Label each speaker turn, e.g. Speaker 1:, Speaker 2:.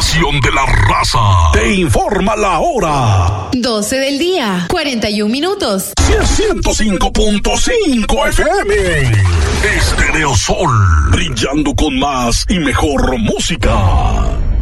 Speaker 1: estación de la raza. Te informa la hora.
Speaker 2: 12 del día, 41 minutos.
Speaker 1: 105.5 FM. Estéreo Sol. Brillando con más y mejor música.